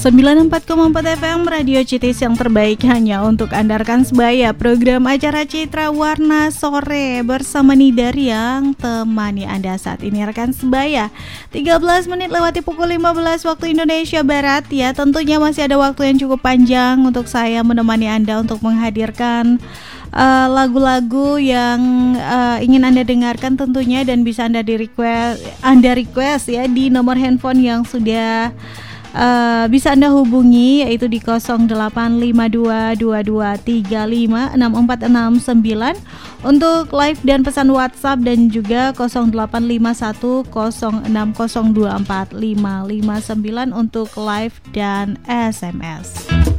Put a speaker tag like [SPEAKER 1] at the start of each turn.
[SPEAKER 1] 94,4 FM Radio Citis yang terbaik hanya untuk Anda rekan sebaya. Program acara Citra Warna Sore bersama Nidar yang temani Anda saat ini rekan sebaya. 13 menit lewati pukul 15 waktu Indonesia Barat ya. Tentunya masih ada waktu yang cukup panjang untuk saya menemani Anda untuk menghadirkan lagu-lagu yang ingin Anda dengarkan tentunya, dan bisa Anda request ya di nomor handphone yang sudah bisa Anda hubungi, yaitu di 085222356469 untuk live dan pesan WhatsApp, dan juga 085106024559 untuk live dan SMS.